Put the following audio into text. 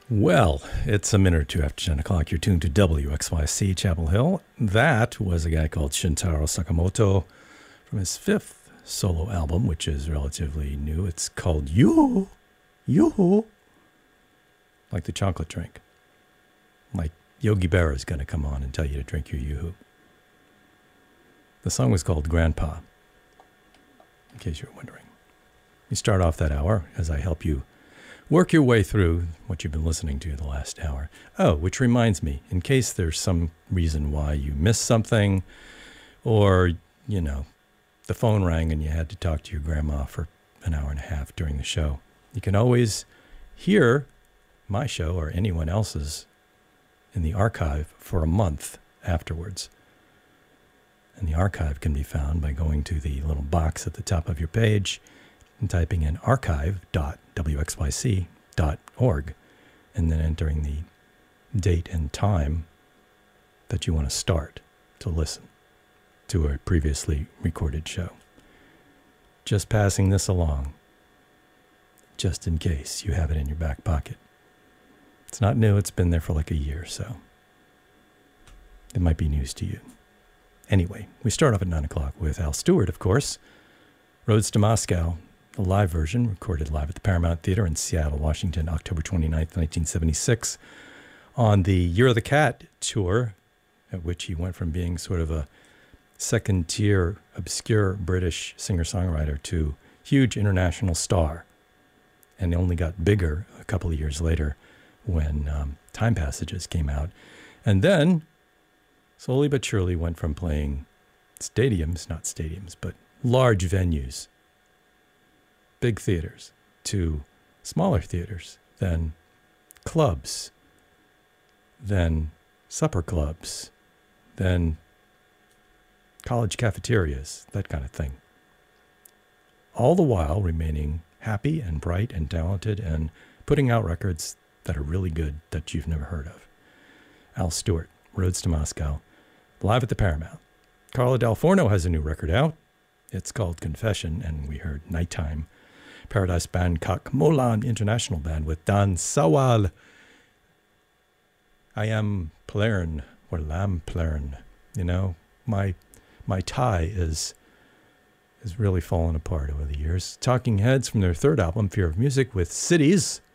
Well, it's a minute or two after 10 o'clock. You're tuned to WXYC Chapel Hill. That was a guy called Shintaro Sakamoto from his fifth solo album, which is relatively new. It's called Yoo-Hoo, Yoo-Hoo, like the chocolate drink. Like Yogi Berra is going to come on and tell you to drink your Yoo-Hoo. The song was called Grandpa, in case you're wondering. We start off that hour as I help you work your way through what you've been listening to the last hour. Oh, which reminds me, in case there's some reason why you missed something or, you know, the phone rang and you had to talk to your grandma for an hour and a half during the show, you can always hear my show or anyone else's in the archive for a month afterwards. And the archive can be found by going to the little box at the top of your page and typing in archive.wxyc.org and then entering the date and time that you want to start to listen to a previously recorded show. Just passing this along, just in case you have it in your back pocket. It's not new, it's been there for like a year, so it might be news to you. Anyway, we start off at 9 o'clock with Al Stewart, of course. Roads to Moscow, the live version, recorded live at the Paramount Theater in Seattle, Washington, October 29th, 1976, on the Year of the Cat tour, at which he went from being sort of a second-tier, obscure British singer-songwriter to huge international star, and only got bigger a couple of years later when Time Passages came out. And then, slowly but surely, went from playing stadiums, not stadiums, but large venues, big theaters, to smaller theaters, then clubs, then supper clubs, then college cafeterias, that kind of thing. All the while remaining happy and bright and talented and putting out records that are really good that you've never heard of. Al Stewart, Roads to Moscow, live at the Paramount. Carla Del Forno has a new record out. It's called Confession, and we heard Nighttime. Paradise Bangkok Molan International Band with Dan Sawal. I am Plern, or Lam Plern. You know, my Thai is really fallen apart over the years. Talking Heads from their third album, Fear of Music, with Cities,